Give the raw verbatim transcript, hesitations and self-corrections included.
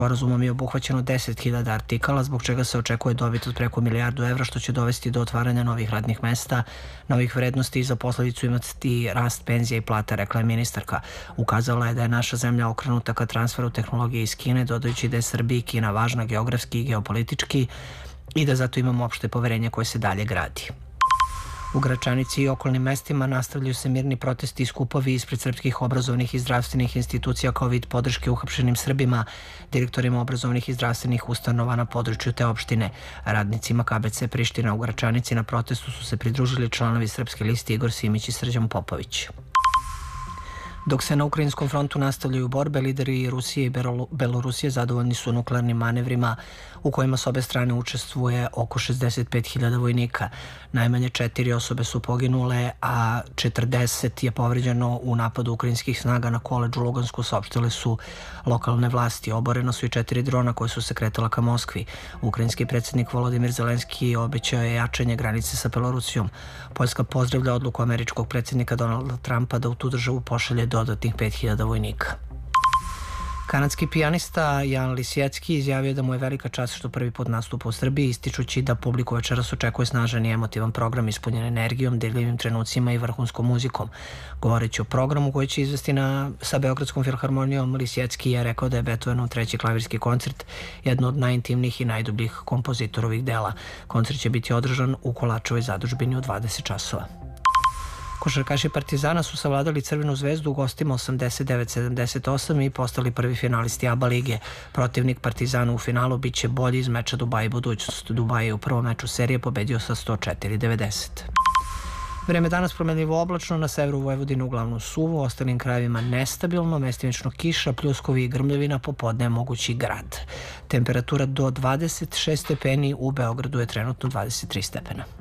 Sporazumom je obuhvaćeno deset hiljada artikala, zbog čega se očekuje dobit od preko milijardu evra, što će dovesti do otvaranja novih radnih mesta, novih vrednosti i za posledicu imati rast penzija i plata, rekla je ministarka. Ukazala je da je naša zemlja okrenuta ka transferu tehnologije iz Kine, dodajući da je Srbija i Kina važna geografski i geopolitički i da zato imamo opšte poverenje koje se dalje gradi. U Gračanici i okolnim mestima nastavljaju se mirni protesti i skupovi ispred srpskih obrazovnih i zdravstvenih institucija kao vid podrške uhapšenim Srbima, direktorima obrazovnih i zdravstvenih ustanova na području te opštine. Radnicima K B C Priština u Gračanici na protestu su se pridružili članovi Srpske liste Igor Simić i Srđan Popović. Dok se na ukrajinskom frontu nastavljaju borbe, lideri Rusije i Belorusije zadovoljni su nuklearnim manevrima u kojima s obe strane učestvuje oko šezdeset pet hiljada vojnika. Najmanje četiri osobe su poginule, a četrdeset je povređeno u napadu ukrajinskih snaga na koledž u Lugansku, saopštile su lokalne vlasti. Oboreno su i četiri drona koje su se kretala ka Moskvi. Ukrajinski predsjednik Volodimir Zelenski obećao je jačanje granice sa Belorusijom. Poljska pozdravlja odluku američkog predsjednika Donalda Trumpa da u tu državu pošalje dodatnih pet hiljada vojnika. Kanadski pijanista Jan Lisjecki izjavio da mu je velika čast što prvi put nastupa u Srbiji, ističući da publiku večeras očekuje snažan i emotivan program ispunjen energijom, dirljivim trenucima i vrhunskom muzikom. Govoreći o programu koji će izvesti na, sa Beogradskom filharmonijom, Lisjecki je rekao da je Beethovenov treći klavirski koncert jedno od najintimnijih i najdubljih kompozitorovih dela. Koncert će biti održan u Kolačevoj zadužbini u dvadeset časova. Košarkaši Partizana su savladali Crvenu zvezdu u gostima osamdeset devet sedamdeset osam i postali prvi finalisti A B A lige. Protivnik Partizana u finalu biće bolji iz meča Dubaj i budućnost. Dubaj je u prvom meču serije pobedio sa sto četiri devedeset. Vreme danas promenljivo oblačno, na severu Vojvodine uglavnom suvo, u ostalim krajevima nestabilno, mestimično kiša, pljuskovi i grmljavina, popodne je mogući grad. Temperatura do dvadeset šest stepeni, u Beogradu je trenutno dvadeset tri stepena.